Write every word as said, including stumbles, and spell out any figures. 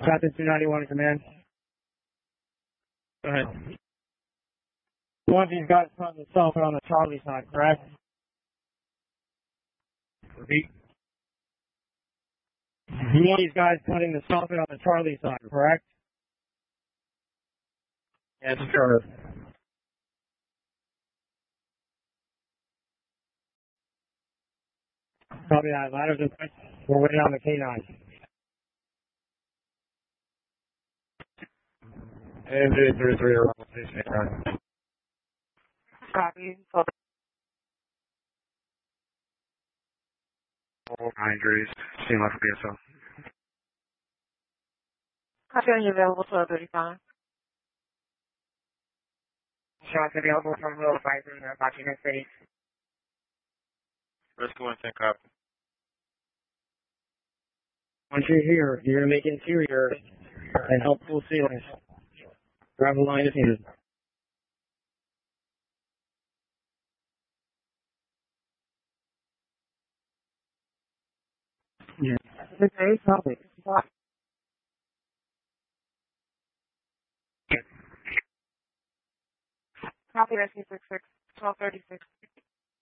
Captain two ninety-one command. Go ahead. One of these guys putting the cell phone on the Charlie side, correct? Repeat. One of these guys putting the cell phone on the Charlie side, correct? Yes, sir. Copy that. Ladders in place. We're waiting on the K nine. And three three three around the station. Copy. Nine degrees. Steam left for B S L. Copy on you available twelve thirty-five. Shots available from Will Bison, Washington City. Risk one, ten copy. Once you're here, you're going to make interior and help pull ceilings. Grab a line if needed. Yeah. Okay, copy. Copy, S C six six, twelve thirty-six.